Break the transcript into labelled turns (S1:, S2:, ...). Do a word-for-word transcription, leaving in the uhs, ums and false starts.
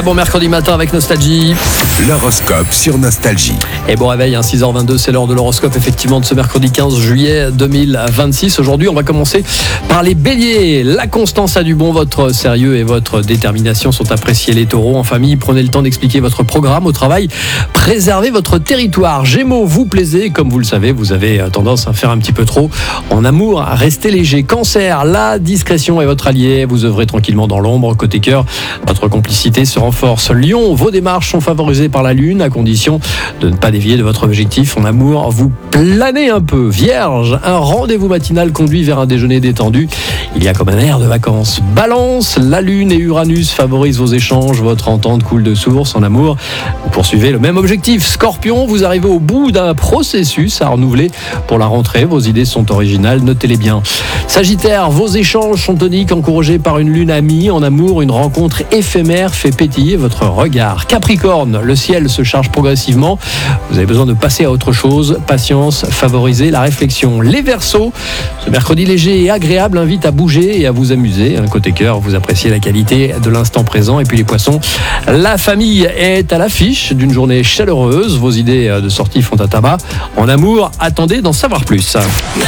S1: bon mercredi matin avec Nostalgie.
S2: L'horoscope sur Nostalgie.
S1: Et bon réveil, hein, six heures vingt-deux, c'est l'heure de l'horoscope effectivement de ce mercredi quinze juillet deux mille vingt-six. Aujourd'hui, on va commencer par les béliers. La constance a du bon, votre sérieux et votre détermination sont appréciés. Les taureaux, en famille, prenez le temps d'expliquer votre programme. Au travail, préservez votre territoire. Gémeaux, vous plaisez, comme vous le savez, vous avez tendance à faire un petit peu trop. En amour, restez léger. Cancer, la discrétion est votre allié. Vous œuvrez tranquillement dans l'ombre. Côté cœur, votre complicité se renforce. Lion, vos démarches sont favorisées par la lune à condition de ne pas dévier de votre objectif. En amour, vous planez un peu. Vierge, un rendez-vous matinal conduit vers un déjeuner détendu. Il y a comme un air de vacances. Balance, la lune et Uranus favorisent vos échanges. Votre entente coule de source. En amour, vous poursuivez le même objectif. Scorpion, vous arrivez au bout d'un processus à renouveler pour la rentrée. Vos idées sont originales, notez-les bien. Sagittaire, vos échanges sont toniques, encouragés par une lune amie. En amour, une rencontre éphémère fait pétiller votre regard. Capricorne, le ciel se charge progressivement. Vous avez besoin de passer à autre chose. Patience, favorisez la réflexion. Les Verseaux, ce mercredi léger et agréable invite à bouger et à vous amuser. Côté cœur, vous appréciez la qualité de l'instant présent. Et puis les Poissons, la famille est à l'affiche d'une journée chaleureuse. Vos idées de sortie font un tabac. En amour, attendez d'en savoir plus.